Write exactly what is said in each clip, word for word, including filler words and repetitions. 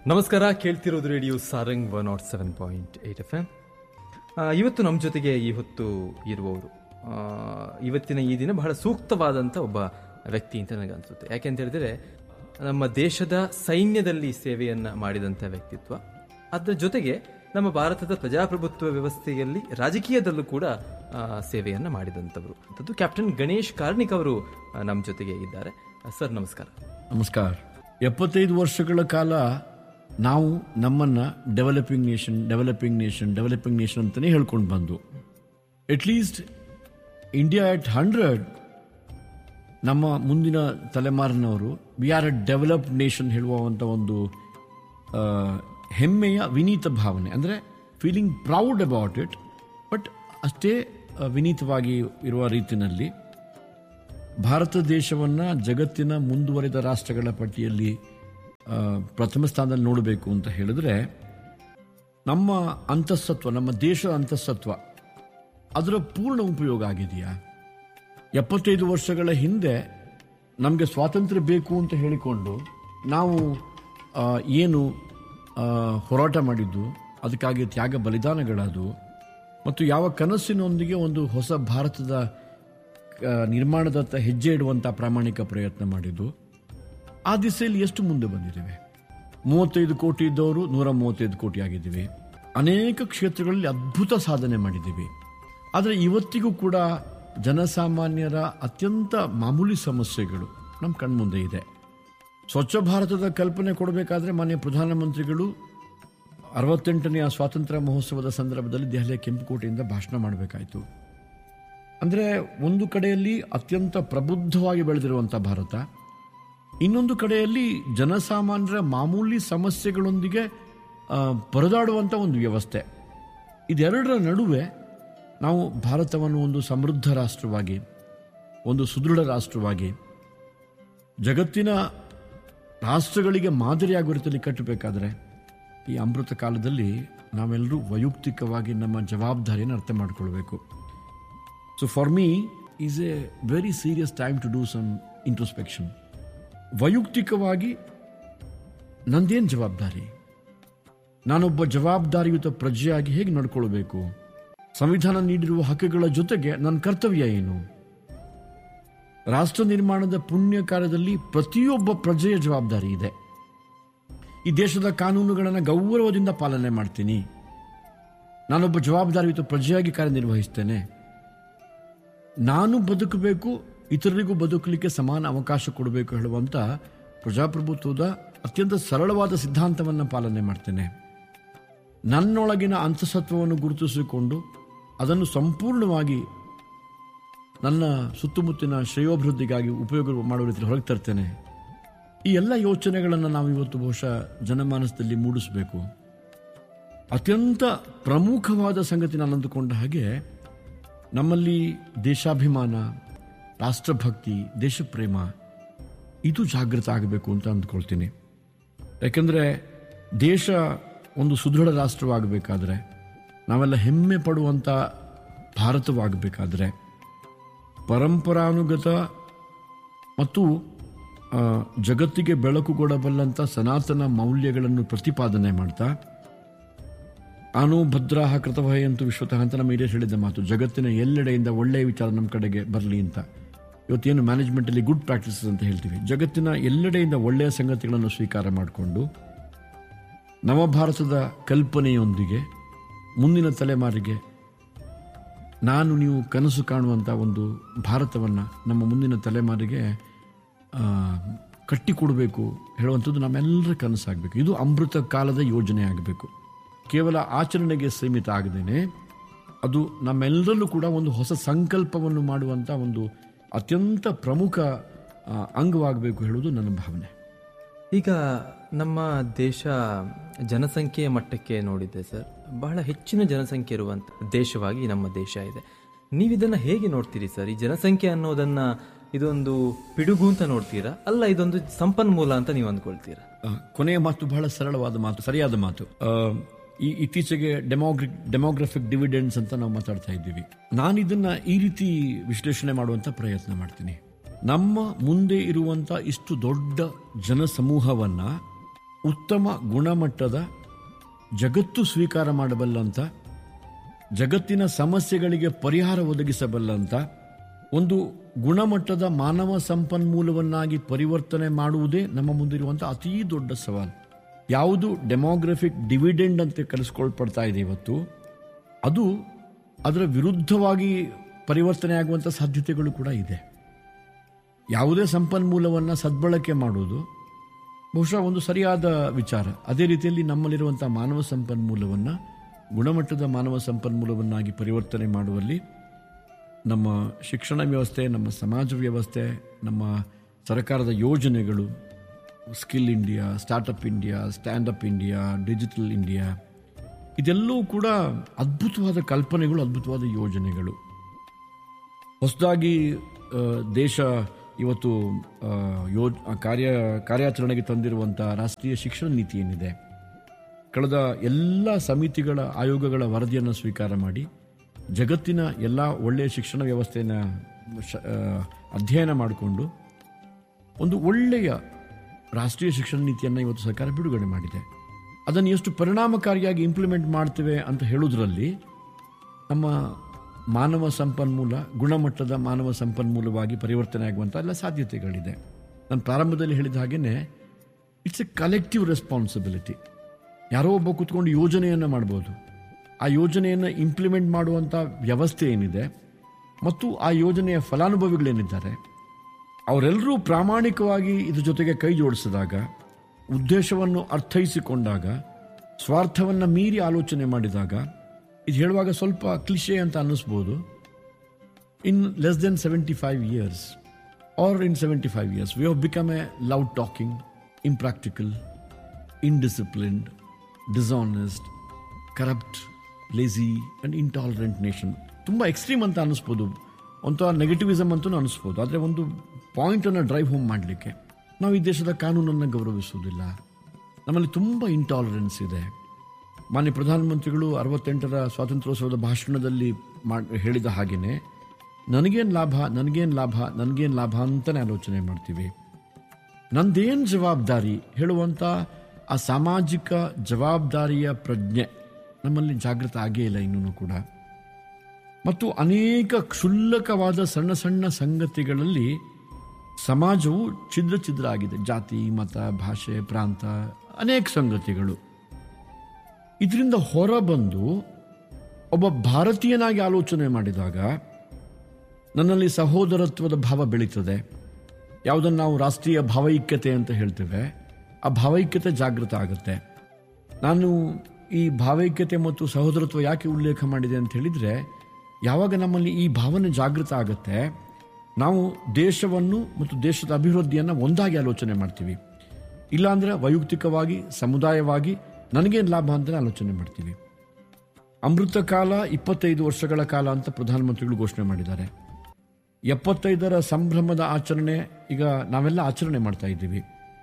ನಮಸ್ಕಾರ, ಕೇಳ್ತಿರೋದು radio Sarang one not seven point eight F M. ಇವತ್ತು ನಮ್ಮ ಜೊತೆಗೆ ಈ ಹೊತ್ತು ಇರುವವರು, ಇವತ್ತಿನ ಈ ದಿನ ಬಹಳ ಸೂಕ್ತವಾದಂಥ ಒಬ್ಬ ವ್ಯಕ್ತಿ ಅಂತ ನನಗೆ ಅನಿಸುತ್ತೆ. ಯಾಕೆಂತ ಹೇಳಿದರೆ, ನಮ್ಮ ದೇಶದ ಸೈನ್ಯದಲ್ಲಿ ಸೇವೆಯನ್ನು ಮಾಡಿದಂಥ ವ್ಯಕ್ತಿತ್ವ, ಅದರ ಜೊತೆಗೆ ನಮ್ಮ ಭಾರತದ ಪ್ರಜಾಪ್ರಭುತ್ವ ವ್ಯವಸ್ಥೆಯಲ್ಲಿ ರಾಜಕೀಯದಲ್ಲೂ ಕೂಡ ಸೇವೆಯನ್ನು ಮಾಡಿದಂಥವರು. ಅಂಥದ್ದು ಕ್ಯಾಪ್ಟನ್ ಗಣೇಶ್ ಕಾರ್ಣಿಕ್ ಅವರು ನಮ್ಮ ಜೊತೆಗೆ ಇದ್ದಾರೆ. ಸರ್ ನಮಸ್ಕಾರ. ನಮಸ್ಕಾರ. ಎಪ್ಪತ್ತೈದು ವರ್ಷಗಳ ಕಾಲ ನಾವು ನಮ್ಮನ್ನು developing nation developing nation developing nation ಅಂತಲೇ ಹೇಳ್ಕೊಂಡು ಬಂದು, ಅಟ್ಲೀಸ್ಟ್ ಇಂಡಿಯಾ ಎಟ್ ಹಂಡ್ರೆಡ್ ನಮ್ಮ ಮುಂದಿನ ತಲೆಮಾರಿನವರು we are A developed nation ಹೇಳುವಂಥ ಒಂದು ಹೆಮ್ಮೆಯ ವಿನೀತ ಭಾವನೆ, ಅಂದರೆ feeling proud about it, but ಅಷ್ಟೇ ವಿನೀತವಾಗಿ ಇರುವ ರೀತಿಯಲ್ಲಿ ಭಾರತ ದೇಶವನ್ನು ಜಗತ್ತಿನ ಮುಂದುವರಿದ ರಾಷ್ಟ್ರಗಳ ಪಟ್ಟಿಯಲ್ಲಿ ಪ್ರಥಮ ಸ್ಥಾನದಲ್ಲಿ ನೋಡಬೇಕು ಅಂತ ಹೇಳಿದ್ರೆ, ನಮ್ಮ ಅಂತಃಸತ್ವ, ನಮ್ಮ ದೇಶದ ಅಂತಃಸತ್ವ ಅದರ ಪೂರ್ಣ ಉಪಯೋಗ ಆಗಿದೆಯಾ? ಎಪ್ಪತ್ತೈದು ವರ್ಷಗಳ ಹಿಂದೆ ನಮಗೆ ಸ್ವಾತಂತ್ರ್ಯ ಬೇಕು ಅಂತ ಹೇಳಿಕೊಂಡು ನಾವು ಏನು ಹೋರಾಟ ಮಾಡಿದ್ದು, ಅದಕ್ಕಾಗಿ ತ್ಯಾಗ ಬಲಿದಾನಗಳದು, ಮತ್ತು ಯಾವ ಕನಸಿನೊಂದಿಗೆ ಒಂದು ಹೊಸ ಭಾರತದ ನಿರ್ಮಾಣದತ್ತ ಹೆಜ್ಜೆ ಇಡುವಂಥ ಪ್ರಾಮಾಣಿಕ ಪ್ರಯತ್ನ ಮಾಡಿದ್ದು, ಆ ದಿಸೆಯಲ್ಲಿ ಎಷ್ಟು ಮುಂದೆ ಬಂದಿದ್ದೇವೆ. ಮೂವತ್ತೈದು ಕೋಟಿ ಇದ್ದವರು ನೂರ ಮೂವತ್ತೈದು ಕೋಟಿ ಆಗಿದ್ದೀವಿ. ಅನೇಕ ಕ್ಷೇತ್ರಗಳಲ್ಲಿ ಅದ್ಭುತ ಸಾಧನೆ ಮಾಡಿದ್ದೀವಿ. ಆದರೆ ಇವತ್ತಿಗೂ ಕೂಡ ಜನಸಾಮಾನ್ಯರ ಅತ್ಯಂತ ಮಾಮೂಲಿ ಸಮಸ್ಯೆಗಳು ನಮ್ಮ ಕಣ್ಮುಂದೆ ಇದೆ. ಸ್ವಚ್ಛ ಭಾರತದ ಕಲ್ಪನೆ ಕೊಡಬೇಕಾದ್ರೆ ಮಾನ್ಯ ಪ್ರಧಾನಮಂತ್ರಿಗಳು ಅರವತ್ತೆಂಟನೆಯ ಸ್ವಾತಂತ್ರ್ಯ ಮಹೋತ್ಸವದ ಸಂದರ್ಭದಲ್ಲಿ ದೆಹಲಿಯ ಕೆಂಪುಕೋಟೆಯಿಂದ ಭಾಷಣ ಮಾಡಬೇಕಾಯಿತು. ಅಂದರೆ ಒಂದು ಕಡೆಯಲ್ಲಿ ಅತ್ಯಂತ ಪ್ರಬುದ್ಧವಾಗಿ ಬೆಳೆದಿರುವಂಥ ಭಾರತ, ಇನ್ನೊಂದು ಕಡೆಯಲ್ಲಿ ಜನಸಾಮಾನ್ಯರ ಮಾಮೂಲಿ ಸಮಸ್ಯೆಗಳೊಂದಿಗೆ ಪರದಾಡುವಂಥ ಒಂದು ವ್ಯವಸ್ಥೆ. ಇದೆರಡರ ನಡುವೆ ನಾವು ಭಾರತವನ್ನು ಒಂದು ಸಮೃದ್ಧ ರಾಷ್ಟ್ರವಾಗಿ, ಒಂದು ಸುದೃಢ ರಾಷ್ಟ್ರವಾಗಿ, ಜಗತ್ತಿನ ರಾಷ್ಟ್ರಗಳಿಗೆ ಮಾದರಿಯಾಗುವ ರೀತಿಯಲ್ಲಿ ಕಟ್ಟಬೇಕಾದ್ರೆ ಈ ಅಮೃತ ಕಾಲದಲ್ಲಿ ನಾವೆಲ್ಲರೂ ವೈಯಕ್ತಿಕವಾಗಿ ನಮ್ಮ ಜವಾಬ್ದಾರಿಯನ್ನು ಅರ್ಥ ಮಾಡಿಕೊಳ್ಬೇಕು. So for me is A very serious time to do some introspection. ವೈಯಕ್ತಿಕವಾಗಿ ನಂದೇನು ಜವಾಬ್ದಾರಿ, ನಾನೊಬ್ಬ ಜವಾಬ್ದಾರಿಯುತ ಪ್ರಜೆಯಾಗಿ ಹೇಗೆ ನಡ್ಕೊಳ್ಬೇಕು, ಸಂವಿಧಾನ ನೀಡಿರುವ ಹಕ್ಕುಗಳ ಜೊತೆಗೆ ನನ್ನ ಕರ್ತವ್ಯ ಏನು, ರಾಷ್ಟ್ರ ನಿರ್ಮಾಣದ ಪುಣ್ಯ ಕಾರ್ಯದಲ್ಲಿ ಪ್ರತಿಯೊಬ್ಬ ಪ್ರಜೆಯ ಜವಾಬ್ದಾರಿ ಇದೆ. ಈ ದೇಶದ ಕಾನೂನುಗಳನ್ನು ಗೌರವದಿಂದ ಪಾಲನೆ ಮಾಡ್ತೀನಿ, ನಾನೊಬ್ಬ ಜವಾಬ್ದಾರಿಯುತ ಪ್ರಜೆಯಾಗಿ ಕಾರ್ಯನಿರ್ವಹಿಸ್ತೇನೆ, ನಾನು ಬದುಕಬೇಕು, ಇತರರಿಗೂ ಬದುಕಲಿಕ್ಕೆ ಸಮಾನ ಅವಕಾಶ ಕೊಡಬೇಕು ಹೇಳುವಂಥ ಪ್ರಜಾಪ್ರಭುತ್ವದ ಅತ್ಯಂತ ಸರಳವಾದ ಸಿದ್ಧಾಂತವನ್ನು ಪಾಲನೆ ಮಾಡ್ತೇನೆ. ನನ್ನೊಳಗಿನ ಅಂತಃಸತ್ವವನ್ನು ಗುರುತಿಸಿಕೊಂಡು ಅದನ್ನು ಸಂಪೂರ್ಣವಾಗಿ ನನ್ನ ಸುತ್ತಮುತ್ತಿನ ಶ್ರೇಯೋಭಿವೃದ್ಧಿಗಾಗಿ ಉಪಯೋಗ ಮಾಡುವ ರೀತಿಯಲ್ಲಿ ಹೊರಗೆ ತರ್ತೇನೆ. ಈ ಎಲ್ಲ ಯೋಚನೆಗಳನ್ನು ನಾವು ಇವತ್ತು ಬಹುಶಃ ಜನಮಾನಸದಲ್ಲಿ ಮೂಡಿಸಬೇಕು. ಅತ್ಯಂತ ಪ್ರಮುಖವಾದ ಸಂಗತಿ ನಾನು ಅಂದುಕೊಂಡ ಹಾಗೆ ನಮ್ಮಲ್ಲಿ ದೇಶಾಭಿಮಾನ, ರಾಷ್ಟ್ರಭಕ್ತಿ, ದೇಶಪ್ರೇಮ ಇದು ಜಾಗೃತ ಆಗಬೇಕು ಅಂತ ಅಂದ್ಕೊಳ್ತೀನಿ. ಯಾಕೆಂದರೆ ದೇಶ ಒಂದು ಸುದೃಢ ರಾಷ್ಟ್ರವಾಗಬೇಕಾದ್ರೆ, ನಾವೆಲ್ಲ ಹೆಮ್ಮೆ ಪಡುವಂಥ ಭಾರತವಾಗಬೇಕಾದ್ರೆ, ಪರಂಪರಾನುಗತ ಮತ್ತು ಜಗತ್ತಿಗೆ ಬೆಳಕು ಕೊಡಬಲ್ಲಂಥ ಸನಾತನ ಮೌಲ್ಯಗಳನ್ನು ಪ್ರತಿಪಾದನೆ ಮಾಡ್ತಾ, ಆನು ಭದ್ರಾಹ ಕೃತವಹೆಯಂತೂ ವಿಶ್ವತಃ ಅಂತ ನಮ್ಮ ಹಿರಿಯರು ಹೇಳಿದ ಮಾತು, ಜಗತ್ತಿನ ಎಲ್ಲೆಡೆಯಿಂದ ಒಳ್ಳೆಯ ವಿಚಾರ ನಮ್ಮ ಕಡೆಗೆ ಬರಲಿ ಅಂತ. ಇವತ್ತೇನು ಮ್ಯಾನೇಜ್ಮೆಂಟಲ್ಲಿ ಗುಡ್ ಪ್ರಾಕ್ಟೀಸಸ್ ಅಂತ ಹೇಳ್ತೀವಿ, ಜಗತ್ತಿನ ಎಲ್ಲೆಡೆಯಿಂದ ಒಳ್ಳೆಯ ಸಂಗತಿಗಳನ್ನು ಸ್ವೀಕಾರ ಮಾಡಿಕೊಂಡು ನವಭಾರತದ ಕಲ್ಪನೆಯೊಂದಿಗೆ ಮುಂದಿನ ತಲೆಮಾರಿಗೆ ನಾನು ನೀವು ಕನಸು ಕಾಣುವಂಥ ಒಂದು ಭಾರತವನ್ನು ನಮ್ಮ ಮುಂದಿನ ತಲೆಮಾರಿಗೆ ಕಟ್ಟಿಕೊಡಬೇಕು ಹೇಳುವಂಥದ್ದು ನಮ್ಮೆಲ್ಲರ ಕನಸಾಗಬೇಕು. ಇದು ಅಮೃತ ಕಾಲದ ಯೋಜನೆ ಆಗಬೇಕು. ಕೇವಲ ಆಚರಣೆಗೆ ಸೀಮಿತ ಆಗದೇನೆ ಅದು ನಮ್ಮೆಲ್ಲರಲ್ಲೂ ಕೂಡ ಒಂದು ಹೊಸ ಸಂಕಲ್ಪವನ್ನು ಮಾಡುವಂಥ ಒಂದು ಅತ್ಯಂತ ಪ್ರಮುಖ ಅಂಗವಾಗಬೇಕು ಹೇಳುವುದು ನನ್ನ ಭಾವನೆ. ಈಗ ನಮ್ಮ ದೇಶ ಜನಸಂಖ್ಯೆಯ ಮಟ್ಟಕ್ಕೆ ನೋಡಿದ್ದೆ ಸರ್, ಬಹಳ ಹೆಚ್ಚಿನ ಜನಸಂಖ್ಯೆ ಇರುವಂಥ ದೇಶವಾಗಿ ನಮ್ಮ ದೇಶ ಇದೆ. ನೀವಿದನ್ನು ಹೇಗೆ ನೋಡ್ತೀರಿ ಸರ್? ಈ ಜನಸಂಖ್ಯೆ ಅನ್ನೋದನ್ನು ಇದೊಂದು ಪಿಡುಗು ಅಂತ ನೋಡ್ತೀರಾ, ಅಲ್ಲ ಇದೊಂದು ಸಂಪನ್ಮೂಲ ಅಂತ ನೀವು ಅಂದ್ಕೊಳ್ತೀರಾ? ಕೊನೆಯ ಮಾತು ಬಹಳ ಸರಳವಾದ ಮಾತು, ಸರಿಯಾದ ಮಾತು. ಈ ಇತ್ತೀಚೆಗೆ ಡೆಮೋಗ್ರಿ ಡೆಮೋಗ್ರಫಿಕ್ ಡಿವಿಡೆಂಡ್ಸ್ ಅಂತ ನಾವು ಮಾತಾಡ್ತಾ ಇದ್ದೀವಿ. ನಾನು ಇದನ್ನ ಈ ರೀತಿ ವಿಶ್ಲೇಷಣೆ ಮಾಡುವಂಥ ಪ್ರಯತ್ನ ಮಾಡ್ತೀನಿ. ನಮ್ಮ ಮುಂದೆ ಇರುವಂಥ ಇಷ್ಟು ದೊಡ್ಡ ಜನಸಮೂಹವನ್ನು ಉತ್ತಮ ಗುಣಮಟ್ಟದ, ಜಗತ್ತು ಸ್ವೀಕಾರ ಮಾಡಬಲ್ಲಂಥ, ಜಗತ್ತಿನ ಸಮಸ್ಯೆಗಳಿಗೆ ಪರಿಹಾರ ಒದಗಿಸಬಲ್ಲಂಥ ಒಂದು ಗುಣಮಟ್ಟದ ಮಾನವ ಸಂಪನ್ಮೂಲವನ್ನಾಗಿ ಪರಿವರ್ತನೆ ಮಾಡುವುದೇ ನಮ್ಮ ಮುಂದಿರುವಂಥ ಅತೀ ದೊಡ್ಡ ಸವಾಲು. ಯಾವುದು ಡೆಮೋಗ್ರಫಿಕ್ ಡಿವಿಡೆಂಡ್ ಅಂತ ಕರೆಸ್ಕೊಳ್ಪಡ್ತಾ ಇದೆ ಇವತ್ತು, ಅದು ಅದರ ವಿರುದ್ಧವಾಗಿ ಪರಿವರ್ತನೆ ಆಗುವಂಥ ಸಾಧ್ಯತೆಗಳು ಕೂಡ ಇದೆ. ಯಾವುದೇ ಸಂಪನ್ಮೂಲವನ್ನು ಸದ್ಬಳಕೆ ಮಾಡುವುದು ಬಹುಶಃ ಒಂದು ಸರಿಯಾದ ವಿಚಾರ. ಅದೇ ರೀತಿಯಲ್ಲಿ ನಮ್ಮಲ್ಲಿರುವಂಥ ಮಾನವ ಸಂಪನ್ಮೂಲವನ್ನು ಗುಣಮಟ್ಟದ ಮಾನವ ಸಂಪನ್ಮೂಲವನ್ನಾಗಿ ಪರಿವರ್ತನೆ ಮಾಡುವಲ್ಲಿ ನಮ್ಮ ಶಿಕ್ಷಣ ವ್ಯವಸ್ಥೆ, ನಮ್ಮ ಸಮಾಜ ವ್ಯವಸ್ಥೆ, ನಮ್ಮ ಸರ್ಕಾರದ ಯೋಜನೆಗಳು, skill India, startup India, stand-up India, digital India, ಇದೆಲ್ಲವೂ ಕೂಡ ಅದ್ಭುತವಾದ ಕಲ್ಪನೆಗಳು, ಅದ್ಭುತವಾದ ಯೋಜನೆಗಳು. ಹೊಸದಾಗಿ ದೇಶ ಇವತ್ತು ಯೋ ಕಾರ್ಯ ಕಾರ್ಯಾಚರಣೆಗೆ ತಂದಿರುವಂಥ ರಾಷ್ಟ್ರೀಯ ಶಿಕ್ಷಣ ನೀತಿ ಏನಿದೆ, ಕಳೆದ ಎಲ್ಲ ಸಮಿತಿಗಳ ಆಯೋಗಗಳ ವರದಿಯನ್ನು ಸ್ವೀಕಾರ ಮಾಡಿ ಜಗತ್ತಿನ ಎಲ್ಲ ಒಳ್ಳೆಯ ಶಿಕ್ಷಣ ವ್ಯವಸ್ಥೆಯನ್ನು ಅಧ್ಯಯನ ಮಾಡಿಕೊಂಡು ಒಂದು ಒಳ್ಳೆಯ ರಾಷ್ಟ್ರೀಯ ಶಿಕ್ಷಣ ನೀತಿಯನ್ನು ಇವತ್ತು ಸರ್ಕಾರ ಬಿಡುಗಡೆ ಮಾಡಿದೆ. ಅದನ್ನು ಎಷ್ಟು ಪರಿಣಾಮಕಾರಿಯಾಗಿ ಇಂಪ್ಲಿಮೆಂಟ್ ಮಾಡ್ತೇವೆ ಅಂತ ಹೇಳುವುದರಲ್ಲಿ ನಮ್ಮ ಮಾನವ ಸಂಪನ್ಮೂಲ ಗುಣಮಟ್ಟದ ಮಾನವ ಸಂಪನ್ಮೂಲವಾಗಿ ಪರಿವರ್ತನೆ ಆಗುವಂಥ ಎಲ್ಲ ಸಾಧ್ಯತೆಗಳಿದೆ. ನಾನು ಪ್ರಾರಂಭದಲ್ಲಿ ಹೇಳಿದ ಹಾಗೆಯೇ ಇಟ್ಸ್ ಎ ಕಲೆಕ್ಟಿವ್ ರೆಸ್ಪಾನ್ಸಿಬಿಲಿಟಿ. ಯಾರೋ ಒಬ್ಬ ಕೂತ್ಕೊಂಡು ಯೋಜನೆಯನ್ನು ಮಾಡ್ಬೋದು, ಆ ಯೋಜನೆಯನ್ನು ಇಂಪ್ಲಿಮೆಂಟ್ ಮಾಡುವಂಥ ವ್ಯವಸ್ಥೆ ಏನಿದೆ ಮತ್ತು ಆ ಯೋಜನೆಯ ಫಲಾನುಭವಿಗಳೇನಿದ್ದಾರೆ ಅವರೆಲ್ಲರೂ ಪ್ರಾಮಾಣಿಕವಾಗಿ ಇದ್ರ ಜೊತೆಗೆ ಕೈ ಜೋಡಿಸಿದಾಗ, ಉದ್ದೇಶವನ್ನು ಅರ್ಥೈಸಿಕೊಂಡಾಗ, ಸ್ವಾರ್ಥವನ್ನು ಮೀರಿ ಆಲೋಚನೆ ಮಾಡಿದಾಗ, ಇದು ಹೇಳುವಾಗ ಸ್ವಲ್ಪ ಕ್ಲಿಷೆ ಅಂತ ಅನ್ನಿಸ್ಬೋದು, ಇನ್ less than seventy five years R in seventy five years we have become A loud talking, impractical, ಇನ್ಡಿಸಿಪ್ಲಿನ್ಡ್, dishonest, corrupt, lazy and intolerant nation. ತುಂಬ ಎಕ್ಸ್ಟ್ರೀಮ್ ಅಂತ ಅನ್ನಿಸ್ಬೋದು, ಒಂಥರ ನೆಗೆಟಿವಿಸಮ್ ಅಂತಲೂ ಅನ್ನಿಸ್ಬೋದು. ಆದರೆ ಒಂದು ಪಾಯಿಂಟನ್ನು ಡ್ರೈವ್ ಹೋಮ್ ಮಾಡಲಿಕ್ಕೆ, ನಾವು ಈ ದೇಶದ ಕಾನೂನನ್ನು ಗೌರವಿಸುವುದಿಲ್ಲ, ನಮ್ಮಲ್ಲಿ ತುಂಬ ಇಂಟಾಲರೆನ್ಸ್ ಇದೆ. ಮಾನ್ಯ ಪ್ರಧಾನಮಂತ್ರಿಗಳು ಅರವತ್ತೆಂಟರ ಸ್ವಾತಂತ್ರ್ಯೋತ್ಸವದ ಭಾಷಣದಲ್ಲಿ ಮಾಡಿ ಹೇಳಿದ ಹಾಗೆಯೇ ನನಗೇನು ಲಾಭ ನನಗೇನು ಲಾಭ ನನಗೇನು ಲಾಭ ಅಂತಲೇ ಆಲೋಚನೆ ಮಾಡ್ತೀವಿ. ನಂದೇನು ಜವಾಬ್ದಾರಿ ಹೇಳುವಂಥ ಆ ಸಾಮಾಜಿಕ ಜವಾಬ್ದಾರಿಯ ಪ್ರಜ್ಞೆ ನಮ್ಮಲ್ಲಿ ಜಾಗೃತ ಆಗೇ ಇಲ್ಲ ಇನ್ನೂ ಕೂಡ. ಮತ್ತು ಅನೇಕ ಕ್ಷುಲ್ಲಕವಾದ ಸಣ್ಣ ಸಣ್ಣ ಸಂಗತಿಗಳಲ್ಲಿ ಸಮಾಜವು ಛಿದ್ರ ಛಿದ್ರ ಆಗಿದೆ. ಜಾತಿ, ಮತ, ಭಾಷೆ, ಪ್ರಾಂತ, ಅನೇಕ ಸಂಗತಿಗಳು. ಇದರಿಂದ ಹೊರಬಂದು ಒಬ್ಬ ಭಾರತೀಯನಾಗಿ ಆಲೋಚನೆ ಮಾಡಿದಾಗ ನನ್ನಲ್ಲಿ ಸಹೋದರತ್ವದ ಭಾವ ಬೆಳೀತದೆ. ಯಾವುದನ್ನು ನಾವು ರಾಷ್ಟ್ರೀಯ ಭಾವೈಕ್ಯತೆ ಅಂತ ಹೇಳ್ತೇವೆ, ಆ ಭಾವೈಕ್ಯತೆ ಜಾಗೃತ ಆಗುತ್ತೆ. ನಾನು ಈ ಭಾವೈಕ್ಯತೆ ಮತ್ತು ಸಹೋದರತ್ವ ಯಾಕೆ ಉಲ್ಲೇಖ ಮಾಡಿದೆ ಅಂತ ಹೇಳಿದರೆ, ಯಾವಾಗ ನಮ್ಮಲ್ಲಿ ಈ ಭಾವನೆ ಜಾಗೃತ ಆಗುತ್ತೆ, ನಾವು ದೇಶವನ್ನು ಮತ್ತು ದೇಶದ ಅಭಿವೃದ್ಧಿಯನ್ನು ಒಂದಾಗಿ ಆಲೋಚನೆ ಮಾಡ್ತೀವಿ. ಇಲ್ಲಾಂದರೆ ವೈಯಕ್ತಿಕವಾಗಿ, ಸಮುದಾಯವಾಗಿ ನನಗೇನು ಲಾಭ ಅಂತಲೇ ಆಲೋಚನೆ ಮಾಡ್ತೀವಿ. ಅಮೃತ ಕಾಲ ಇಪ್ಪತ್ತೈದು ವರ್ಷಗಳ ಕಾಲ ಅಂತ ಪ್ರಧಾನಮಂತ್ರಿಗಳು ಘೋಷಣೆ ಮಾಡಿದ್ದಾರೆ. ಎಪ್ಪತ್ತೈದರ ಸಂಭ್ರಮದ ಆಚರಣೆ ಈಗ ನಾವೆಲ್ಲ ಆಚರಣೆ ಮಾಡ್ತಾ ಇದ್ದೀವಿ.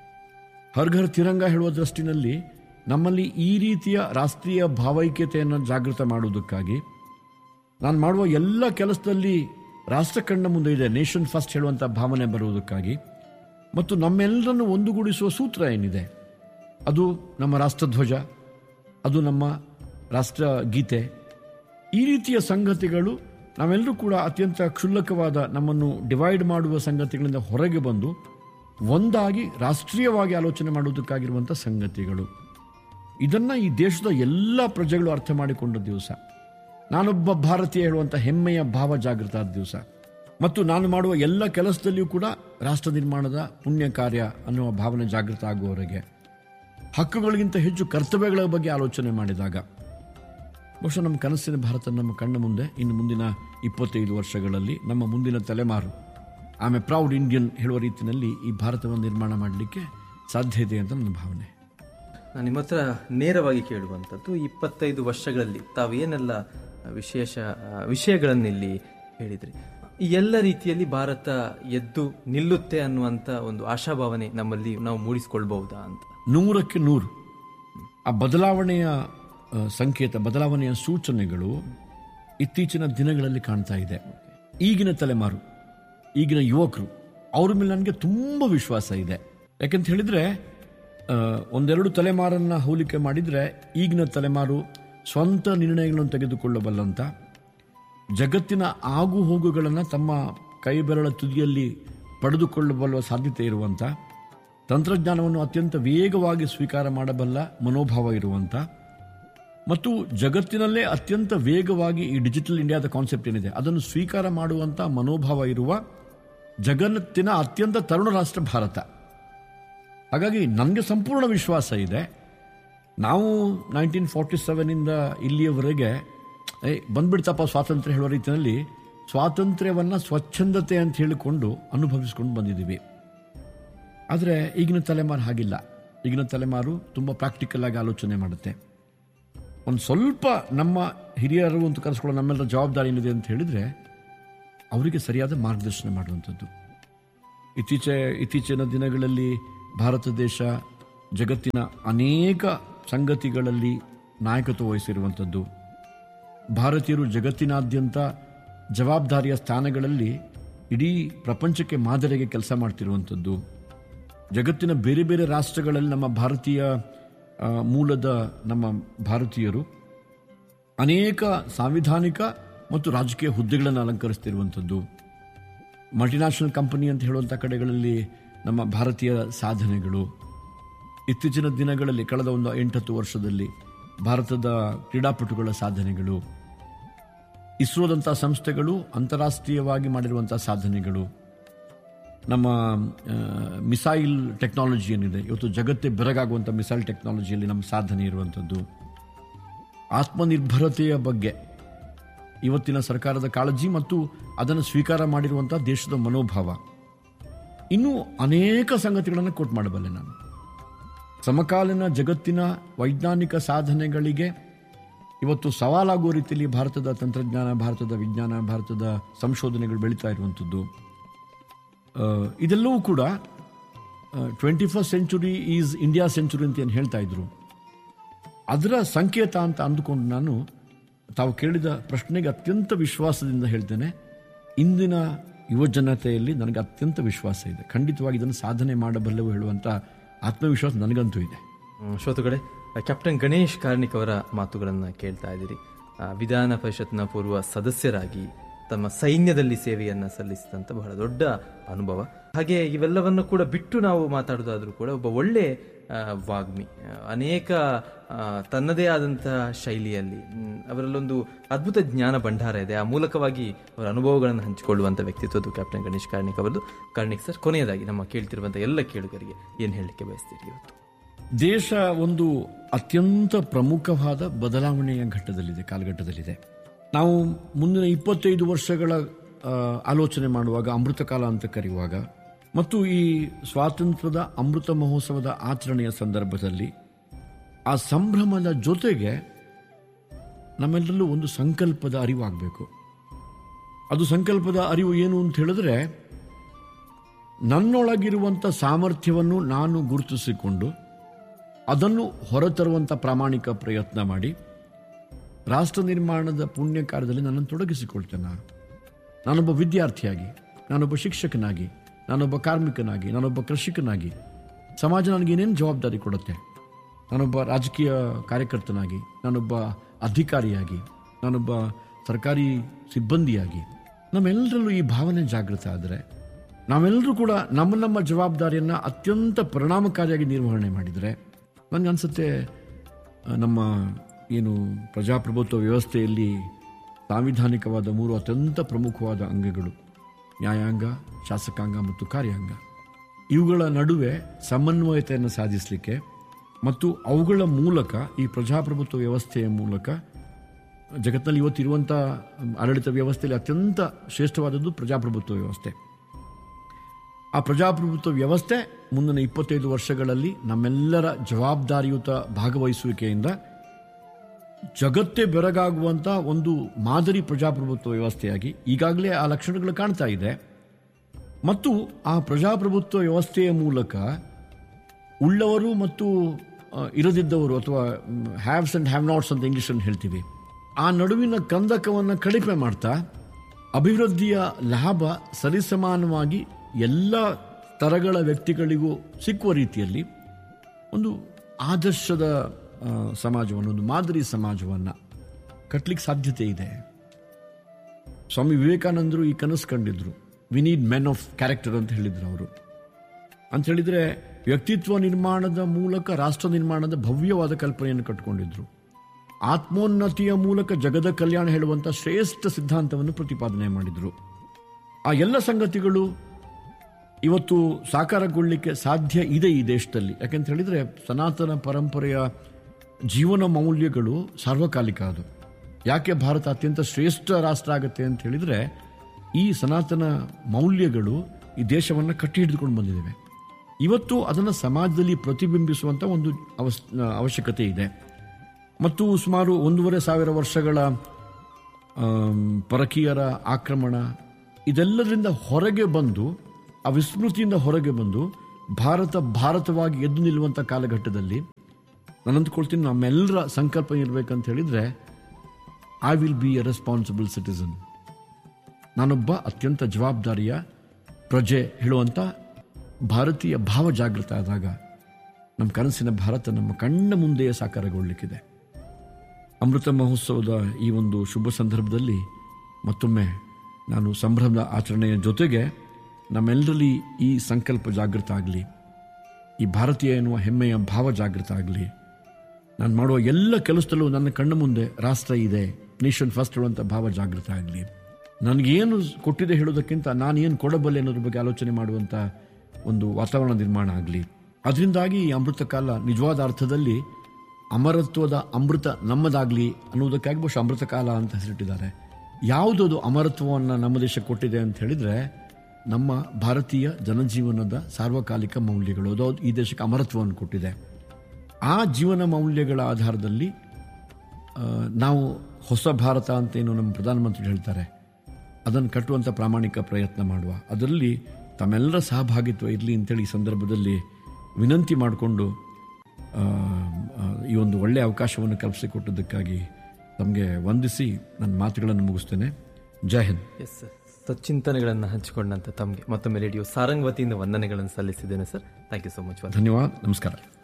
ಹರ್ ಘರ್ ತಿರಂಗ ಹೇಳುವ ದೃಷ್ಟಿನಲ್ಲಿ ನಮ್ಮಲ್ಲಿ ಈ ರೀತಿಯ ರಾಷ್ಟ್ರೀಯ ಭಾವೈಕ್ಯತೆಯನ್ನು ಜಾಗೃತ ಮಾಡುವುದಕ್ಕಾಗಿ ನಾನು ಮಾಡುವ ಎಲ್ಲ ಕೆಲಸದಲ್ಲಿ ರಾಷ್ಟ್ರ ಕಣ್ಣ ಮುಂದೆ ಇದೆ, ನೇಷನ್ ಫಸ್ಟ್ ಹೇಳುವಂಥ ಭಾವನೆ ಬರುವುದಕ್ಕಾಗಿ, ಮತ್ತು ನಮ್ಮೆಲ್ಲರನ್ನು ಒಂದುಗೂಡಿಸುವ ಸೂತ್ರ ಏನಿದೆ ಅದು ನಮ್ಮ ರಾಷ್ಟ್ರಧ್ವಜ, ಅದು ನಮ್ಮ ರಾಷ್ಟ್ರ ಗೀತೆ. ಈ ರೀತಿಯ ಸಂಗತಿಗಳು ನಾವೆಲ್ಲರೂ ಕೂಡ ಅತ್ಯಂತ ಕ್ಷುಲ್ಲಕವಾದ ನಮ್ಮನ್ನು ಡಿವೈಡ್ ಮಾಡುವ ಸಂಗತಿಗಳಿಂದ ಹೊರಗೆ ಬಂದು ಒಂದಾಗಿ ರಾಷ್ಟ್ರೀಯವಾಗಿ ಆಲೋಚನೆ ಮಾಡುವುದಕ್ಕಾಗಿರುವಂಥ ಸಂಗತಿಗಳು. ಇದನ್ನು ಈ ದೇಶದ ಎಲ್ಲ ಪ್ರಜೆಗಳು ಅರ್ಥ ಮಾಡಿಕೊಂಡ ದಿವಸ, ನಾನೊಬ್ಬ ಭಾರತೀಯ ಹೇಳುವಂಥ ಹೆಮ್ಮೆಯ ಭಾವ ಜಾಗೃತ ಆದ ದಿವಸ, ಮತ್ತು ನಾನು ಮಾಡುವ ಎಲ್ಲ ಕೆಲಸದಲ್ಲಿಯೂ ಕೂಡ ರಾಷ್ಟ್ರ ನಿರ್ಮಾಣದ ಪುಣ್ಯ ಕಾರ್ಯ ಅನ್ನುವ ಭಾವನೆ ಜಾಗೃತ ಆಗುವವರೆಗೆ, ಹಕ್ಕುಗಳಿಗಿಂತ ಹೆಚ್ಚು ಕರ್ತವ್ಯಗಳ ಬಗ್ಗೆ ಆಲೋಚನೆ ಮಾಡಿದಾಗ ಬಹುಶಃ ನಮ್ಮ ಕನಸಿನ ಭಾರತ ನಮ್ಮ ಕಣ್ಣ ಮುಂದೆ ಇನ್ನು ಮುಂದಿನ ಇಪ್ಪತ್ತೈದು ವರ್ಷಗಳಲ್ಲಿ ನಮ್ಮ ಮುಂದಿನ ತಲೆಮಾರು I am A proud Indian ಹೇಳುವ ರೀತಿಯಲ್ಲಿ ಈ ಭಾರತವನ್ನು ನಿರ್ಮಾಣ ಮಾಡಲಿಕ್ಕೆ ಸಾಧ್ಯ ಇದೆ ಅಂತ ನನ್ನ ಭಾವನೆ. ನಾನು ನಿಮ್ಮ ಹತ್ರ ನೇರವಾಗಿ ಕೇಳುವಂಥದ್ದು, ಇಪ್ಪತ್ತೈದು ವರ್ಷಗಳಲ್ಲಿ ತಾವು ಏನೆಲ್ಲ ವಿಶೇಷ ವಿಷಯಗಳನ್ನಿಲ್ಲಿ ಹೇಳಿದ್ರಿ, ಈ ಎಲ್ಲ ರೀತಿಯಲ್ಲಿ ಭಾರತ ಎದ್ದು ನಿಲ್ಲುತ್ತೆ ಅನ್ನುವಂಥ ಒಂದು ಆಶಾಭಾವನೆ ನಮ್ಮಲ್ಲಿ ನಾವು ಮೂಡಿಸಿಕೊಳ್ಬಹುದಾ ಅಂತ? ನೂರಕ್ಕೆ ನೂರು. ಆ ಬದಲಾವಣೆಯ ಸಂಕೇತ, ಬದಲಾವಣೆಯ ಸೂಚನೆಗಳು ಇತ್ತೀಚಿನ ದಿನಗಳಲ್ಲಿ ಕಾಣ್ತಾ ಇದೆ. ಈಗಿನ ತಲೆಮಾರು, ಈಗಿನ ಯುವಕರು, ಅವ್ರ ಮೇಲೆ ನನಗೆ ತುಂಬ ವಿಶ್ವಾಸ ಇದೆ. ಯಾಕೆಂತ ಹೇಳಿದರೆ ಒಂದೆರಡು ತಲೆಮಾರನ್ನು ಹೋಲಿಕೆ ಮಾಡಿದರೆ ಈಗಿನ ತಲೆಮಾರು ಸ್ವಂತ ನಿರ್ಣಯಗಳನ್ನು ತೆಗೆದುಕೊಳ್ಳಬಲ್ಲಂಥ, ಜಗತ್ತಿನ ಆಗು ಹೋಗುಗಳನ್ನು ತಮ್ಮ ಕೈ ಬೆರಳ ತುದಿಯಲ್ಲಿ ಪಡೆದುಕೊಳ್ಳಬಲ್ಲ ಸಾಧ್ಯತೆ ಇರುವಂಥ, ತಂತ್ರಜ್ಞಾನವನ್ನು ಅತ್ಯಂತ ವೇಗವಾಗಿ ಸ್ವೀಕಾರ ಮಾಡಬಲ್ಲ ಮನೋಭಾವ ಇರುವಂಥ ಮತ್ತು ಜಗತ್ತಿನಲ್ಲೇ ಅತ್ಯಂತ ವೇಗವಾಗಿ ಈ ಡಿಜಿಟಲ್ ಇಂಡಿಯಾದ ಕಾನ್ಸೆಪ್ಟ್ ಏನಿದೆ ಅದನ್ನು ಸ್ವೀಕಾರ ಮಾಡುವಂಥ ಮನೋಭಾವ ಇರುವ ಜಗತ್ತಿನ ಅತ್ಯಂತ ತರುಣ ರಾಷ್ಟ್ರ ಭಾರತ. ಹಾಗಾಗಿ ನನಗೆ ಸಂಪೂರ್ಣ ವಿಶ್ವಾಸ ಇದೆ, ನಾವು ನೈನ್ಟೀನ್ ಫಾರ್ಟಿ ಸೆವೆನಿಂದ ಇಲ್ಲಿಯವರೆಗೆ ಏ ಬಂದ್ಬಿಡ್ತಪ್ಪ ಸ್ವಾತಂತ್ರ್ಯ ಹೇಳೋ ರೀತಿಯಲ್ಲಿ ಸ್ವಾತಂತ್ರ್ಯವನ್ನು ಸ್ವಚ್ಛಂದತೆ ಅಂತ ಹೇಳಿಕೊಂಡು ಅನುಭವಿಸ್ಕೊಂಡು ಬಂದಿದ್ದೀವಿ. ಆದರೆ ಈಗಿನ ತಲೆಮಾರು ಹಾಗಿಲ್ಲ. ಈಗಿನ ತಲೆಮಾರು ತುಂಬ ಪ್ರಾಕ್ಟಿಕಲ್ ಆಗಿ ಆಲೋಚನೆ ಮಾಡುತ್ತೆ. ಒಂದು ಸ್ವಲ್ಪ ನಮ್ಮ ಹಿರಿಯರು ಅಂತ ಕರೆಸ್ಕೊಳ್ಳೋ ನಮ್ಮೆಲ್ಲರ ಜವಾಬ್ದಾರಿ ಏನಿದೆ ಅಂತ ಹೇಳಿದರೆ ಅವರಿಗೆ ಸರಿಯಾದ ಮಾರ್ಗದರ್ಶನ ಮಾಡುವಂಥದ್ದು. ಇತ್ತೀಚೆ ಇತ್ತೀಚಿನ ದಿನಗಳಲ್ಲಿ ಭಾರತ ದೇಶ ಜಗತ್ತಿನ ಅನೇಕ ಸಂಗತಿಗಳಲ್ಲಿ ನಾಯಕತ್ವ ವಹಿಸಿರುವಂಥದ್ದು, ಭಾರತೀಯರು ಜಗತ್ತಿನಾದ್ಯಂತ ಜವಾಬ್ದಾರಿಯ ಸ್ಥಾನಗಳಲ್ಲಿ ಇಡೀ ಪ್ರಪಂಚಕ್ಕೆ ಮಾದರಿಗೆ ಕೆಲಸ ಮಾಡ್ತಿರುವಂಥದ್ದು, ಜಗತ್ತಿನ ಬೇರೆ ಬೇರೆ ರಾಷ್ಟ್ರಗಳಲ್ಲಿ ನಮ್ಮ ಭಾರತೀಯ ಮೂಲದ ನಮ್ಮ ಭಾರತೀಯರು ಅನೇಕ ಸಾಂವಿಧಾನಿಕ ಮತ್ತು ರಾಜಕೀಯ ಹುದ್ದೆಗಳನ್ನು ಅಲಂಕರಿಸ್ತಿರುವಂಥದ್ದು, ಮಲ್ಟಿನ್ಯಾಷನಲ್ ಕಂಪನಿ ಅಂತ ಹೇಳುವಂಥ ಕಡೆಗಳಲ್ಲಿ ನಮ್ಮ ಭಾರತೀಯ ಸಾಧನೆಗಳು, ಇತ್ತೀಚಿನ ದಿನಗಳಲ್ಲಿ ಕಳೆದ ಒಂದು ಎಂಟತ್ತು ವರ್ಷದಲ್ಲಿ ಭಾರತದ ಕ್ರೀಡಾಪಟುಗಳ ಸಾಧನೆಗಳು, ಇಸ್ರೋದಂಥ ಸಂಸ್ಥೆಗಳು ಅಂತಾರಾಷ್ಟ್ರೀಯವಾಗಿ ಮಾಡಿರುವಂಥ ಸಾಧನೆಗಳು, ನಮ್ಮ ಮಿಸೈಲ್ ಟೆಕ್ನಾಲಜಿ ಏನಿದೆ ಇವತ್ತು ಜಗತ್ತೇ ಬೆರಗಾಗುವಂಥ ಮಿಸೈಲ್ ಟೆಕ್ನಾಲಜಿಯಲ್ಲಿ ನಮ್ಮ ಸಾಧನೆ ಇರುವಂಥದ್ದು, ಆತ್ಮನಿರ್ಭರತೆಯ ಬಗ್ಗೆ ಇವತ್ತಿನ ಸರ್ಕಾರದ ಕಾಳಜಿ ಮತ್ತು ಅದನ್ನು ಸ್ವೀಕಾರ ಮಾಡಿರುವಂಥ ದೇಶದ ಮನೋಭಾವ, ಇನ್ನೂ ಅನೇಕ ಸಂಗತಿಗಳನ್ನು ಕೋಟ್ ಮಾಡಬಲ್ಲೆ ನಾನು. ಸಮಕಾಲೀನ ಜಗತ್ತಿನ ವೈಜ್ಞಾನಿಕ ಸಾಧನೆಗಳಿಗೆ ಇವತ್ತು ಸವಾಲಾಗುವ ರೀತಿಯಲ್ಲಿ ಭಾರತದ ತಂತ್ರಜ್ಞಾನ, ಭಾರತದ ವಿಜ್ಞಾನ, ಭಾರತದ ಸಂಶೋಧನೆಗಳು ಬೆಳೀತಾ ಇರುವಂಥದ್ದು, ಇದೆಲ್ಲವೂ ಕೂಡ twenty first century is India century ಅಂತ ಏನು ಹೇಳ್ತಾ ಇದ್ರು ಅದರ ಸಂಕೇತ ಅಂತ ಅಂದುಕೊಂಡು ನಾನು ತಾವು ಕೇಳಿದ ಪ್ರಶ್ನೆಗೆ ಅತ್ಯಂತ ವಿಶ್ವಾಸದಿಂದ ಹೇಳ್ತೇನೆ, ಇಂದಿನ ಯುವಜನತೆಯಲ್ಲಿ ನನಗೆ ಅತ್ಯಂತ ವಿಶ್ವಾಸ ಇದೆ. ಖಂಡಿತವಾಗಿ ಇದನ್ನು ಸಾಧನೆ ಮಾಡಬಲ್ಲೆವು ಹೇಳುವಂಥ ಆತ್ಮವಿಶ್ವಾಸ ನನಗಂತೂ ಇದೆ. ಶ್ರೋತೃಗಳೇ, ಕ್ಯಾಪ್ಟನ್ ಗಣೇಶ್ ಕಾರ್ಣಿಕ್ ಅವರ ಮಾತುಗಳನ್ನು ಕೇಳ್ತಾ ಇದ್ದೀರಿ. ವಿಧಾನ ಪರಿಷತ್ನ ಪೂರ್ವ ಸದಸ್ಯರಾಗಿ ತಮ್ಮ ಸೈನ್ಯದಲ್ಲಿ ಸೇವೆಯನ್ನು ಸಲ್ಲಿಸಿದಂಥ ಬಹಳ ದೊಡ್ಡ ಅನುಭವ. ಹಾಗೆ ಇವೆಲ್ಲವನ್ನು ಕೂಡ ಬಿಟ್ಟು ನಾವು ಮಾತಾಡೋದಾದರೂ ಕೂಡ ಒಬ್ಬ ಒಳ್ಳೆ ವಾಗ್ಮಿ, ಅನೇಕ ತನ್ನದೇ ಆದಂತಹ ಶೈಲಿಯಲ್ಲಿ ಅವರಲ್ಲೊಂದು ಅದ್ಭುತ ಜ್ಞಾನ ಭಂಡಾರ ಇದೆ. ಆ ಮೂಲಕವಾಗಿ ಅವರ ಅನುಭವಗಳನ್ನು ಹಂಚಿಕೊಳ್ಳುವಂಥ ವ್ಯಕ್ತಿತ್ವದ್ದು ಕ್ಯಾಪ್ಟನ್ ಗಣೇಶ್ ಕಾರ್ಣಿಕ್ ಅವರದು. ಕಾರ್ಣಿಕ್ ಸರ್, ಕೊನೆಯದಾಗಿ ನಮ್ಮ ಕೇಳ್ತಿರುವಂಥ ಎಲ್ಲ ಕೇಳುಗರಿಗೆ ಏನು ಹೇಳಲಿಕ್ಕೆ ಬಯಸ್ತೀರಿ ಇವತ್ತು? ದೇಶ ಒಂದು ಅತ್ಯಂತ ಪ್ರಮುಖವಾದ ಬದಲಾವಣೆಯ ಘಟ್ಟದಲ್ಲಿದೆ, ಕಾಲಘಟ್ಟದಲ್ಲಿದೆ. ನಾವು ಮುಂದಿನ ಇಪ್ಪತ್ತೈದು ವರ್ಷಗಳ ಆಲೋಚನೆ ಮಾಡುವಾಗ, ಅಮೃತ ಕಾಲ ಅಂತ ಕರೆಯುವಾಗ ಮತ್ತು ಈ ಸ್ವಾತಂತ್ರ್ಯದ ಅಮೃತ ಮಹೋತ್ಸವದ ಆಚರಣೆಯ ಸಂದರ್ಭದಲ್ಲಿ ಆ ಸಂಭ್ರಮದ ಜೊತೆಗೆ ನಮ್ಮೆಲ್ಲರಲ್ಲೂ ಒಂದು ಸಂಕಲ್ಪದ ಅರಿವಾಗಬೇಕು. ಅದು ಸಂಕಲ್ಪದ ಅರಿವು ಏನು ಅಂತ ಹೇಳಿದ್ರೆ, ನನ್ನೊಳಗಿರುವಂಥ ಸಾಮರ್ಥ್ಯವನ್ನು ನಾನು ಗುರುತಿಸಿಕೊಂಡು ಅದನ್ನು ಹೊರತರುವಂಥ ಪ್ರಾಮಾಣಿಕ ಪ್ರಯತ್ನ ಮಾಡಿ ರಾಷ್ಟ್ರ ನಿರ್ಮಾಣದ ಪುಣ್ಯ ಕಾರ್ಯದಲ್ಲಿ ನನ್ನನ್ನು ತೊಡಗಿಸಿಕೊಳ್ತೇನೆ. ನಾನೊಬ್ಬ ವಿದ್ಯಾರ್ಥಿಯಾಗಿ, ನಾನೊಬ್ಬ ಶಿಕ್ಷಕನಾಗಿ, ನಾನೊಬ್ಬ ಕಾರ್ಮಿಕನಾಗಿ, ನಾನೊಬ್ಬ ಕೃಷಿಕನಾಗಿ ಸಮಾಜ ನನಗೇನೇನು ಜವಾಬ್ದಾರಿ ಕೊಡುತ್ತೆ, ನಾನೊಬ್ಬ ರಾಜಕೀಯ ಕಾರ್ಯಕರ್ತನಾಗಿ, ನಾನೊಬ್ಬ ಅಧಿಕಾರಿಯಾಗಿ, ನಾನೊಬ್ಬ ಸರ್ಕಾರಿ ಸಿಬ್ಬಂದಿಯಾಗಿ ನಮ್ಮೆಲ್ಲರಲ್ಲೂ ಈ ಭಾವನೆ ಜಾಗೃತ ಆದರೆ ನಾವೆಲ್ಲರೂ ಕೂಡ ನಮ್ಮ ನಮ್ಮ ಜವಾಬ್ದಾರಿಯನ್ನು ಅತ್ಯಂತ ಪರಿಣಾಮಕಾರಿಯಾಗಿ ನಿರ್ವಹಣೆ ಮಾಡಿದರೆ ನನಗನ್ಸುತ್ತೆ ನಮ್ಮ ಏನು ಪ್ರಜಾಪ್ರಭುತ್ವ ವ್ಯವಸ್ಥೆಯಲ್ಲಿ ಸಾಂವಿಧಾನಿಕವಾದ ಮೂರು ಅತ್ಯಂತ ಪ್ರಮುಖವಾದ ಅಂಗಗಳು ನ್ಯಾಯಾಂಗ, ಶಾಸಕಾಂಗ ಮತ್ತು ಕಾರ್ಯಾಂಗ, ಇವುಗಳ ನಡುವೆ ಸಮನ್ವಯತೆಯನ್ನು ಸಾಧಿಸಲಿಕ್ಕೆ ಮತ್ತು ಅವುಗಳ ಮೂಲಕ ಈ ಪ್ರಜಾಪ್ರಭುತ್ವ ವ್ಯವಸ್ಥೆಯ ಮೂಲಕ ಜಗತ್ತಿನಲ್ಲಿ ಇವತ್ತಿರುವಂಥ ಆಡಳಿತ ವ್ಯವಸ್ಥೆಯಲ್ಲಿ ಅತ್ಯಂತ ಶ್ರೇಷ್ಠವಾದದ್ದು ಪ್ರಜಾಪ್ರಭುತ್ವ ವ್ಯವಸ್ಥೆ. ಆ ಪ್ರಜಾಪ್ರಭುತ್ವ ವ್ಯವಸ್ಥೆ ಮುಂದಿನ ಇಪ್ಪತ್ತೈದು ವರ್ಷಗಳಲ್ಲಿ ನಮ್ಮೆಲ್ಲರ ಜವಾಬ್ದಾರಿಯುತ ಭಾಗವಹಿಸುವಿಕೆಯಿಂದ ಜಗತ್ತೇ ಬೆರಗಾಗುವಂಥ ಒಂದು ಮಾದರಿ ಪ್ರಜಾಪ್ರಭುತ್ವ ವ್ಯವಸ್ಥೆಯಾಗಿ ಈಗಾಗಲೇ ಆ ಲಕ್ಷಣಗಳು ಕಾಣ್ತಾ ಇದೆ. ಮತ್ತು ಆ ಪ್ರಜಾಪ್ರಭುತ್ವ ವ್ಯವಸ್ಥೆಯ ಮೂಲಕ ಉಳ್ಳವರು ಮತ್ತು ಇರದಿದ್ದವರು ಅಥವಾ ಹ್ಯಾವ್ಸ್ ಅಂಡ್ ಹ್ಯಾವ್ ನಾಟ್ಸ್ ಅಂತ ಇಂಗ್ಲೀಷಲ್ಲಿ ಹೇಳ್ತೀವಿ, ಆ ನಡುವಿನ ಕಂದಕವನ್ನು ಕಡಿಮೆ ಮಾಡ್ತಾ ಅಭಿವೃದ್ಧಿಯ ಲಾಭ ಸರಿಸಮಾನವಾಗಿ ಎಲ್ಲ ಸ್ತರಗಳ ವ್ಯಕ್ತಿಗಳಿಗೂ ಸಿಕ್ಕುವ ರೀತಿಯಲ್ಲಿ ಒಂದು ಆದರ್ಶದ ಆ, ಸಮಾಜವನ್ನು, ಒಂದು ಮಾದರಿ ಸಮಾಜವನ್ನು ಕಟ್ಟಲಿಕ್ಕೆ ಸಾಧ್ಯತೆ ಇದೆ. ಸ್ವಾಮಿ ವಿವೇಕಾನಂದರು ಈ ಕನಸು ಕಂಡಿದ್ರು. We need men of character ಅಂತ ಹೇಳಿದ್ರು ಅವರು. ಅಂತ ಹೇಳಿದ್ರೆ ವ್ಯಕ್ತಿತ್ವ ನಿರ್ಮಾಣದ ಮೂಲಕ ರಾಷ್ಟ್ರ ನಿರ್ಮಾಣದ ಭವ್ಯವಾದ ಕಲ್ಪನೆಯನ್ನು ಕಟ್ಟಿಕೊಂಡಿದ್ರು. ಆತ್ಮೋನ್ನತಿಯ ಮೂಲಕ ಜಗದ ಕಲ್ಯಾಣ ಹೇಳುವಂಥ ಶ್ರೇಷ್ಠ ಸಿದ್ಧಾಂತವನ್ನು ಪ್ರತಿಪಾದನೆ ಮಾಡಿದರು. ಆ ಎಲ್ಲ ಸಂಗತಿಗಳು ಇವತ್ತು ಸಾಕಾರಗೊಳ್ಳಲಿಕ್ಕೆ ಸಾಧ್ಯ ಇದೆ ಈ ದೇಶದಲ್ಲಿ. ಯಾಕೆಂತ ಹೇಳಿದರೆ ಸನಾತನ ಪರಂಪರೆಯ ಜೀವನ ಮೌಲ್ಯಗಳು ಸಾರ್ವಕಾಲಿಕ. ಅದು ಯಾಕೆ ಭಾರತ ಅತ್ಯಂತ ಶ್ರೇಷ್ಠ ರಾಷ್ಟ್ರ ಆಗುತ್ತೆ ಅಂತ ಹೇಳಿದರೆ ಈ ಸನಾತನ ಮೌಲ್ಯಗಳು ಈ ದೇಶವನ್ನು ಕಟ್ಟಿ ಹಿಡಿದುಕೊಂಡು ಬಂದಿದ್ದೇವೆ. ಇವತ್ತು ಅದನ್ನು ಸಮಾಜದಲ್ಲಿ ಪ್ರತಿಬಿಂಬಿಸುವಂಥ ಒಂದು ಅವಸ್ ಅವಶ್ಯಕತೆ ಇದೆ. ಮತ್ತು ಸುಮಾರು ಒಂದೂವರೆ ಸಾವಿರ ವರ್ಷಗಳ ಪರಕೀಯರ ಆಕ್ರಮಣ ಇದೆಲ್ಲದರಿಂದ ಹೊರಗೆ ಬಂದು, ಆ ವಿಸ್ಮೃತಿಯಿಂದ ಹೊರಗೆ ಬಂದು ಭಾರತ ಭಾರತವಾಗಿ ಎದ್ದು ನಿಲ್ಲುವಂಥ ಕಾಲಘಟ್ಟದಲ್ಲಿ ನಾನು ಅಂದ್ಕೊಳ್ತೀನಿ ನಮ್ಮೆಲ್ಲರ ಸಂಕಲ್ಪ ಇರಬೇಕಂತ ಹೇಳಿದರೆ I will be A responsible citizen. ನಾನೊಬ್ಬ ಅತ್ಯಂತ ಜವಾಬ್ದಾರಿಯ ಪ್ರಜೆ ಹೇಳುವಂಥ ಭಾರತೀಯ ಭಾವ ಜಾಗೃತ ಆದಾಗ ನಮ್ಮ ಕನಸಿನ ಭಾರತ ನಮ್ಮ ಕಣ್ಣ ಮುಂದೆಯೇ ಸಾಕಾರಗೊಳ್ಳಲಿಕ್ಕಿದೆ. ಅಮೃತ ಮಹೋತ್ಸವದ ಈ ಒಂದು ಶುಭ ಸಂದರ್ಭದಲ್ಲಿ ಮತ್ತೊಮ್ಮೆ ನಾನು ಸಂಭ್ರಮದ ಆಚರಣೆಯ ಜೊತೆಗೆ ನಮ್ಮೆಲ್ಲರಲ್ಲಿ ಈ ಸಂಕಲ್ಪ ಜಾಗೃತ ಆಗಲಿ, ಈ ಭಾರತೀಯ ಎನ್ನುವ ಹೆಮ್ಮೆಯ ಭಾವ ಜಾಗೃತ ಆಗಲಿ. ನಾನು ಮಾಡುವ ಎಲ್ಲ ಕೆಲಸದಲ್ಲೂ ನನ್ನ ಕಣ್ಣ ಮುಂದೆ ರಾಷ್ಟ್ರ ಇದೆ, ನೇಷನ್ ಫಸ್ಟ್ ಹೇಳುವಂಥ ಭಾವ ಜಾಗೃತ ಆಗಲಿ. ನನಗೇನು ಕೊಟ್ಟಿದೆ ಹೇಳೋದಕ್ಕಿಂತ ನಾನೇನು ಕೊಡಬಲ್ಲೆ ಅನ್ನೋದ್ರ ಬಗ್ಗೆ ಆಲೋಚನೆ ಮಾಡುವಂಥ ಒಂದು ವಾತಾವರಣ ನಿರ್ಮಾಣ ಆಗಲಿ. ಅದರಿಂದಾಗಿ ಈ ಅಮೃತ ಕಾಲ ನಿಜವಾದ ಅರ್ಥದಲ್ಲಿ ಅಮರತ್ವದ ಅಮೃತ ನಮ್ಮದಾಗಲಿ ಅನ್ನೋದಕ್ಕಾಗಿ ಬಹುಶಃ ಅಮೃತ ಕಾಲ ಅಂತ ಹೆಸರಿಟ್ಟಿದ್ದಾರೆ. ಯಾವುದದು ಅಮರತ್ವವನ್ನು ನಮ್ಮ ದೇಶ ಕೊಟ್ಟಿದೆ ಅಂತ ಹೇಳಿದರೆ ನಮ್ಮ ಭಾರತೀಯ ಜನಜೀವನದ ಸಾರ್ವಕಾಲಿಕ ಮೌಲ್ಯಗಳು, ಅದು ಈ ದೇಶಕ್ಕೆ ಅಮರತ್ವವನ್ನು ಕೊಟ್ಟಿದೆ. ಆ ಜೀವನ ಮೌಲ್ಯಗಳ ಆಧಾರದಲ್ಲಿ ನಾವು ಹೊಸ ಭಾರತ ಅಂತ ಏನು ನಮ್ಮ ಪ್ರಧಾನಮಂತ್ರಿ ಹೇಳ್ತಾರೆ ಅದನ್ನು ಕಟ್ಟುವಂಥ ಪ್ರಾಮಾಣಿಕ ಪ್ರಯತ್ನ ಮಾಡುವ, ಅದರಲ್ಲಿ ತಮ್ಮೆಲ್ಲರ ಸಹಭಾಗಿತ್ವ ಇರಲಿ ಅಂತೇಳಿ ಈ ಸಂದರ್ಭದಲ್ಲಿ ವಿನಂತಿ ಮಾಡಿಕೊಂಡು ಈ ಒಂದು ಒಳ್ಳೆಯ ಅವಕಾಶವನ್ನು ಕಲ್ಪಿಸಿಕೊಟ್ಟದ್ದಕ್ಕಾಗಿ ತಮಗೆ ವಂದಿಸಿ ನನ್ನ ಮಾತುಗಳನ್ನು ಮುಗಿಸ್ತೇನೆ. ಜೈ ಹಿಂದ್. ಎಸ್ ಸರ್, ಸಚ್ಚಿಂತನೆಗಳನ್ನು ಹಂಚಿಕೊಂಡಂತ ತಮಗೆ ಮತ್ತೊಮ್ಮೆ ರೇಡಿಯೋ ಸಾರಂಗ್ ವತಿಯಿಂದ ವಂದನೆಗಳನ್ನು ಸಲ್ಲಿಸಿದ್ದೇನೆ sir. Thank you so much. ಧನ್ಯವಾದ. ನಮಸ್ಕಾರ.